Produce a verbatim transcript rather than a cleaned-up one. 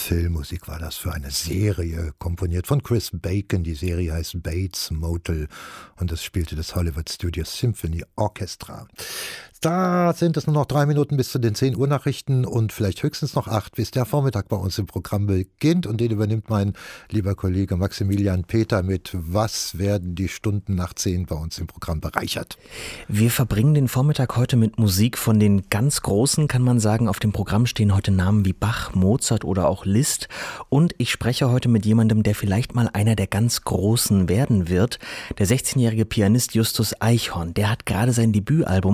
Filmmusik war das für eine Serie, komponiert von Chris Bacon. Die Serie heißt Bates Motel und es spielte das Hollywood Studios Symphony Orchestra. Da sind es nur noch drei Minuten bis zu den zehn Uhr Nachrichten und vielleicht höchstens noch acht, bis der Vormittag bei uns im Programm beginnt. Und den übernimmt mein lieber Kollege Maximilian Peter mit. Was werden die Stunden nach zehn bei uns im Programm bereichert? Wir verbringen den Vormittag heute mit Musik von den ganz Großen, kann man sagen. Auf dem Programm stehen heute Namen wie Bach, Mozart oder auch Liszt. Und ich spreche heute mit jemandem, der vielleicht mal einer der ganz Großen werden wird. Der sechzehnjährige Pianist Justus Eichhorn, der hat gerade sein Debütalbum